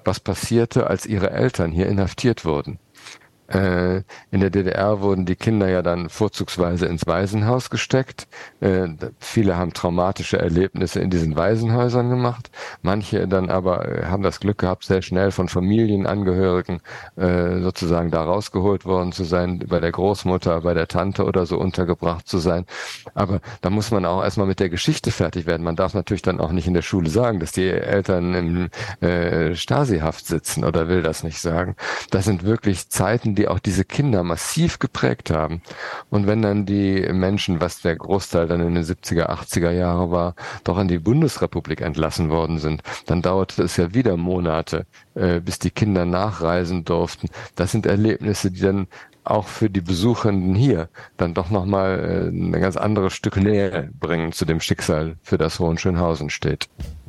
was passierte, als ihre Eltern hier inhaftiert wurden. In der DDR wurden die Kinder ja dann vorzugsweise ins Waisenhaus gesteckt. Viele haben traumatische Erlebnisse in diesen Waisenhäusern gemacht. Manche dann aber haben das Glück gehabt, sehr schnell von Familienangehörigen sozusagen da rausgeholt worden zu sein, bei der Großmutter, bei der Tante oder so untergebracht zu sein. Aber da muss man auch erstmal mit der Geschichte fertig werden. Man darf natürlich dann auch nicht in der Schule sagen, dass die Eltern im Stasi-Haft sitzen, oder will das nicht sagen. Das sind wirklich Zeiten, die auch diese Kinder massiv geprägt haben. Und wenn dann die Menschen, was der Großteil dann in den 70er, 80er Jahre war, doch in die Bundesrepublik entlassen worden sind, dann dauerte es ja wieder Monate, bis die Kinder nachreisen durften. Das sind Erlebnisse, die dann auch für die Besuchenden hier dann doch nochmal ein ganz anderes Stück Nähe bringen zu dem Schicksal, für das Hohenschönhausen steht.